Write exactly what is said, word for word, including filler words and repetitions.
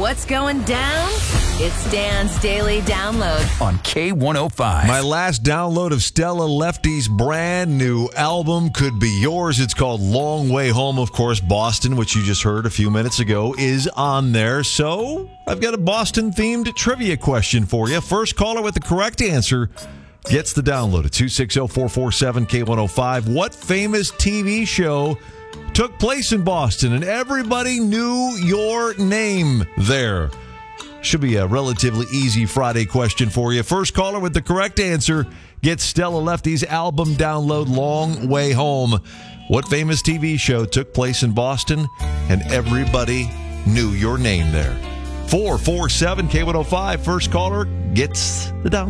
what's going down? It's Dan's Daily Download on K one oh five. My last download of Stella Lefty's brand new album could be yours. It's called Long Way Home. Of course, Boston, which you just heard a few minutes ago, is on there. So I've got a Boston-themed trivia question for you. First caller with the correct answer gets the download at two six zero, four four seven, K one oh five. What famous T V show took place in Boston and everybody knew your name there? Should be a relatively easy Friday question for you. First caller with the correct answer gets Stella Lefty's album download, Long Way Home. What famous T V show took place in Boston and everybody knew your name there? four four seven, K one oh five. First caller gets the download.